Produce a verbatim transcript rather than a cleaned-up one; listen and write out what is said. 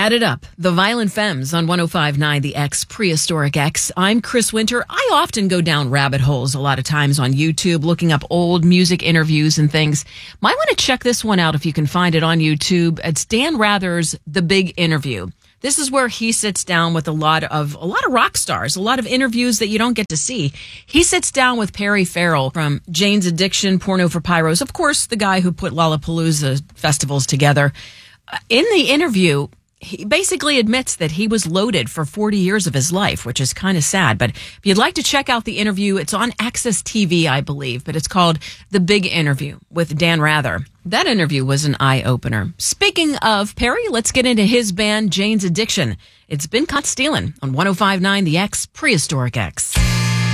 Cut It Up, the Violent Femmes on one oh five point nine The X, Prehistoric X. I'm Chris Winter. I often go down rabbit holes a lot of times on YouTube, looking up old music interviews and things. Might want to check this one out if you can find it on YouTube. It's Dan Rather's The Big Interview. This is where he sits down with a lot of a lot of rock stars, a lot of interviews that you don't get to see. He sits down with Perry Farrell from Jane's Addiction, Porno for Pyros, of course, the guy who put Lollapalooza festivals together. Uh, in the interview, he basically admits that he was loaded for forty years of his life, which is kind of sad. But if you'd like to check out the interview, it's on Access T V, I believe, but it's called The Big Interview with Dan Rather. That interview was an eye-opener. Speaking of Perry, let's get into his band, Jane's Addiction. It's been caught stealing on one oh five point nine The X, Prehistoric X.